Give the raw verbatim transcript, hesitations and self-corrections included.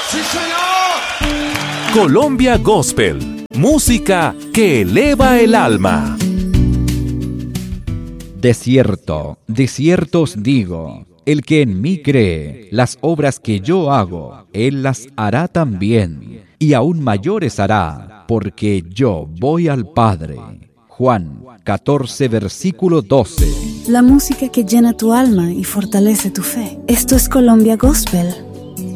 ¡Sí, señor! Colombia Gospel, música que eleva el alma. De cierto, de cierto os digo, el que en mí cree, las obras que yo hago, él las hará también, y aún mayores hará, porque yo voy al Padre. Juan catorce, versículo doce. La música que llena tu alma y fortalece tu fe. Esto es Colombia Gospel.